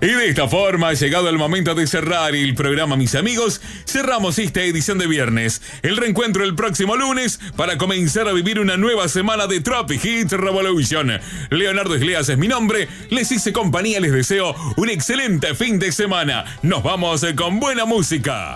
Y de esta forma, ha llegado el momento de cerrar el programa, mis amigos. Cerramos esta edición de viernes. El reencuentro el próximo lunes para comenzar a vivir una nueva semana de Tropic Hits Revolution. Leonardo Isleas es mi nombre. Les hice compañía, les deseo un excelente fin de semana. Nos vamos con buena música.